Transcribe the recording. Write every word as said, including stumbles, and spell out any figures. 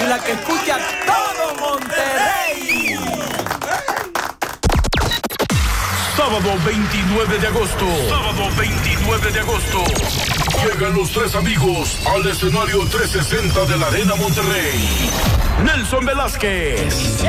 la que escucha todo Monterrey. Sábado veintinueve de agosto. Sábado veintinueve de agosto. Llegan los tres amigos al escenario trescientos sesenta de la Arena Monterrey. Nelson Velázquez,